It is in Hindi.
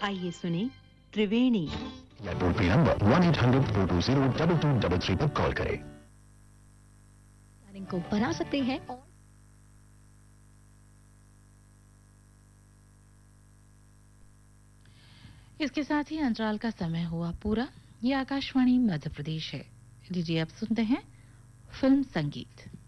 आइए सुने त्रिवेणी। या टोल फ्री नंबर 1-800-420-2233 पर कॉल करें। प्लानिंग को बना सकते हैं और इसके साथ ही अंतराल का समय हुआ पूरा। ये आकाशवाणी मध्य प्रदेश है। लीजिए अब सुनते हैं फिल्म संगीत।